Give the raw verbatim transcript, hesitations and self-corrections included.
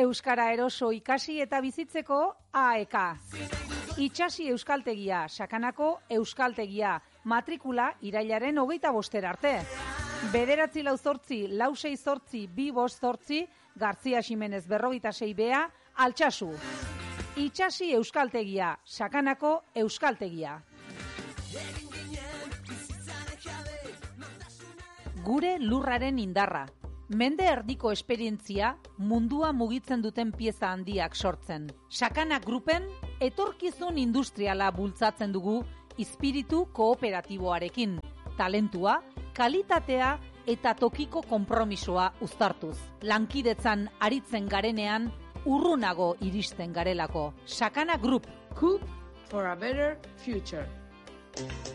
Euskara eroso ikasi eta bizitzeko A E K. Itxasi Euskaltegia, Sakanako Euskaltegia, matrikula irailaren hogeita bostera arte. Bederatzi lau zortzi, lau sei zortzi, bi bost zortzi, Garzia Ximenez berrogeita sei bea, Altsasu. Itxasi Euskaltegia, Sakanako Euskaltegia. Gure lurraren indarra. Mende erdiko esperientzia mundua mugitzen duten pieza handiak sortzen. Sakana Grupen etorkizun industriala bultzatzen dugu izpiritu kooperatiboarekin. Talentua, kalitatea eta tokiko konpromisoa uztartuz. Lankidetzan aritzen garenean urrunago iristen garelako. Sakana Group. Coop for a better future.